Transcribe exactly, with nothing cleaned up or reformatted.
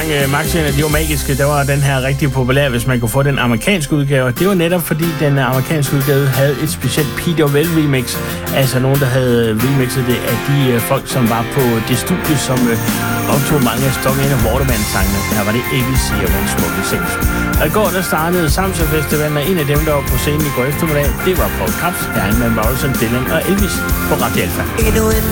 dengang uh, Max'erne, de var magiske, der var den her rigtig populær, hvis man kunne få den amerikanske udgave. Det var netop fordi, den amerikanske udgave havde et specielt Peter Well remix. Altså nogen, der havde remixet det af de uh, folk, som var på det studie, som uh, optog mange af Stock Aitken Waterman-sangene. Her var det A B C og Van Smukke Sings. Og i går, der startede Samsø Festivalen, og en af dem, der var på scenen i går eftermiddag, det var Paul Krabs, Herren med Morrison, Dylan og Elvis på Radio Alpha. Endnu en